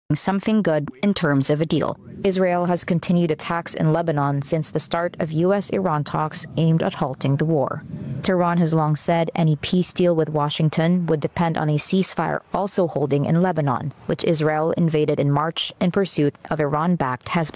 something good in terms of a deal. Israel has continued attacks in Lebanon since the start of U.S.-Iran talks aimed at halting the war. Tehran has long said any peace deal with Washington would depend on a ceasefire also holding in Lebanon, which Israel invaded in March in pursuit of Iran-backed Hezbollah.